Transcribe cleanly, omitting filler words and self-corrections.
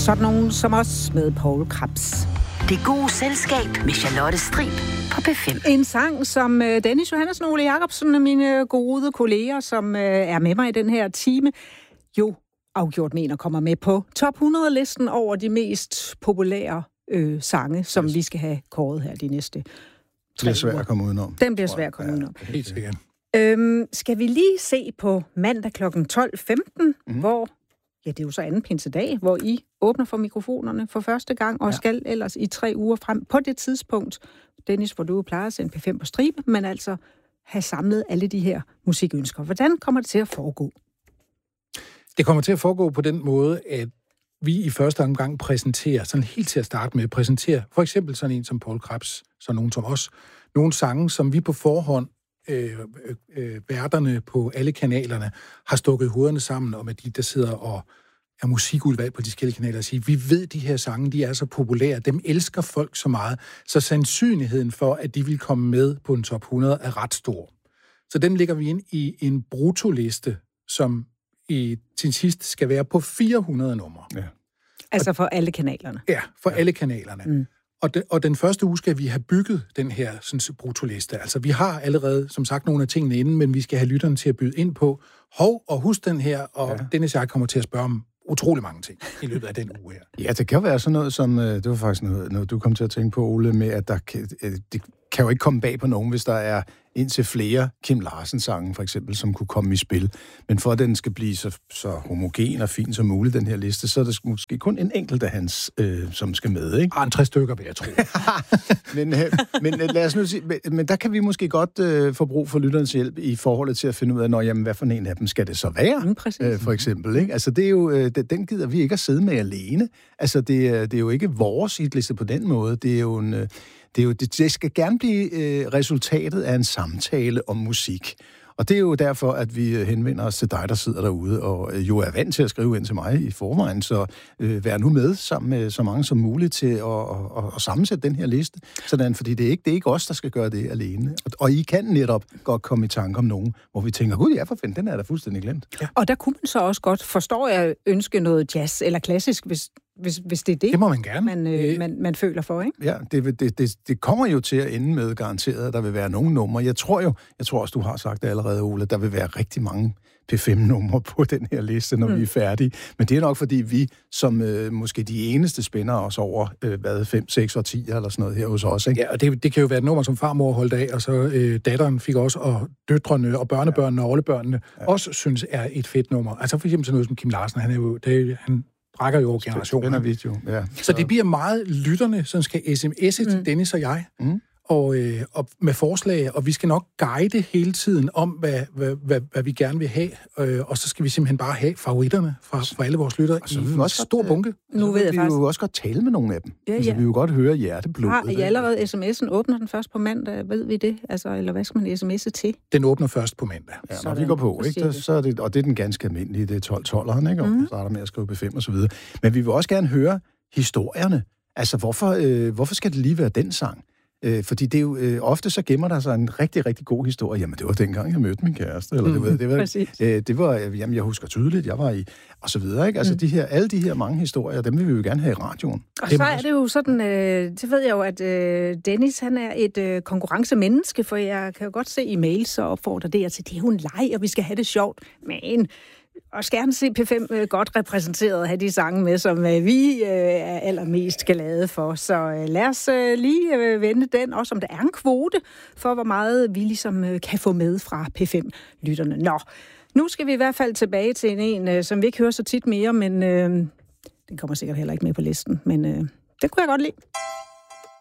sådan nogen som os med Poul Krebs. Det gode selskab med Charlotte Strib på P5. En sang, som Dennis Johannessen og Ole Jacobsen og mine gode kolleger, som er med mig i den her time, jo afgjort mener kommer med på top 100-listen over de mest populære sange, som vi skal have kåret her de næste 3 uger. Det bliver svært at komme udenom. Den bliver svært at komme udenom. Helt sikkert. Skal vi lige se på mandag kl. 12.15, hvor, ja, det er jo så anden pinsedag, hvor I åbner for mikrofonerne for første gang, og skal ellers i 3 uger frem på det tidspunkt, Dennis, hvor du plejer at sende P5 på stribe, men altså have samlet alle de her musikønsker. Hvordan kommer det til at foregå? Det kommer til at foregå på den måde, at vi i første omgang præsenterer, sådan helt til at starte med, præsenterer for eksempel sådan en som Poul Krebs, så nogen som os, nogle sange, som vi på forhånd, værterne på alle kanalerne, har stukket hovederne sammen, og med de, der sidder og er musikudvalg på de forskellige kanaler, og siger, vi ved, de her sange, de er så populære, dem elsker folk så meget, så sandsynligheden for, at de vil komme med på en top 100, er ret stor. Så dem lægger vi ind i en brutoliste, som til sidst skal være på 400 numre. Ja. Altså for alle kanalerne? Ja, for alle kanalerne. Og den første uge skal vi have bygget den her sådan, brutoliste. Altså, vi har allerede, som sagt, nogle af tingene inde, men vi skal have lytterne til at byde ind på. Og husk den her, og Dennis og jeg kommer til at spørge om utrolig mange ting i løbet af den uge her. Ja, det kan jo være sådan noget som, det var faktisk noget du kom til at tænke på, Ole, med at det kan jo ikke komme bag på nogen, hvis der er indtil flere Kim Larsen-sange, for eksempel, som kunne komme i spil. Men for at den skal blive så homogen og fin som muligt, den her liste, så er der måske kun en enkelt af hans, som skal med, ikke? 3 stykker, vil jeg tro. men lad os nu sige, men der kan vi måske godt få brug for lytterens hjælp i forhold til at finde ud af, hvad for en af dem skal det så være, for eksempel, ikke? Altså, det er jo, den gider vi ikke at sidde med alene. Altså, det er jo ikke vores hitliste på den måde. Det er jo det skal gerne blive resultatet af en samtale om musik. Og det er jo derfor, at vi henvender os til dig, der sidder derude, og jo er vant til at skrive ind til mig i forvejen, så vær nu med sammen med så mange som muligt til at sammensætte den her liste. Sådan, fordi det er ikke os, der skal gøre det alene. Og I kan netop godt komme i tanke om nogen, hvor vi tænker, gud, for fanden, den er da fuldstændig glemt. Ja. Og der kunne man så også godt, forstår jeg, ønske noget jazz eller klassisk, hvis det er det, det må man gerne. Man føler for, ikke? Ja, det kommer jo til at ende med garanteret, at der vil være nogle numre. Jeg tror også, du har sagt det allerede, Ole, der vil være rigtig mange P5-numre på den her liste, når vi er færdige. Men det er nok, fordi vi, som måske de eneste, spænder os over 5, 6 og 10 eller sådan noget her hos os, ikke? Ja, og det kan jo være et nummer, som farmor holdt af, og så datteren fik også, og døtrene og børnebørnene og oldebørnene også synes er et fedt nummer. Altså for eksempel sådan noget som Kim Larsen, han rækker jo over generationen. Ja. Så det bliver meget lytterne, som skal sms'e til Dennis og jeg, og med forslag, og vi skal nok guide hele tiden om, hvad vi gerne vil have, og så skal vi simpelthen bare have favoritterne fra alle vores lyttere i en stor bunke. Nu ved jeg faktisk. Vi vil jo også godt tale med nogle af dem. Ja. Altså, vi vil jo godt høre hjerteblodet. Har I allerede sms'en? Åbner den først på mandag? Ved vi det? Altså, eller hvad skal man sms'e til? Den åbner først på mandag. Ja, når vi går på, ikke? Så er det, og det er den ganske almindelige, det er 12'eren, ikke? Og starter med at skrive P5 og så videre. Men vi vil også gerne høre historierne. Altså, hvorfor skal det lige være den sang? Fordi det er jo ofte så gemmer der sig en rigtig, rigtig god historie. Jamen, det var dengang, jeg mødte min kæreste. Eller det var jamen, jeg husker tydeligt, jeg var i, og så videre, ikke? Altså, alle de her mange historier, dem vil vi jo gerne have i radioen. Og så er det jo sådan, det ved jeg jo, at Dennis, han er et konkurrencemenneske, for jeg kan jo godt se i mails og opfordre det til, det er jo en leg, og vi skal have det sjovt. Men også gerne se P5 godt repræsenteret og have de sange med, som vi er allermest glade for. Så lad os lige vende den, også om der er en kvote for, hvor meget vi ligesom kan få med fra P5-lytterne. Nå, nu skal vi i hvert fald tilbage til en, som vi ikke hører så tit mere, men den kommer sikkert heller ikke med på listen. Men den kunne jeg godt lide.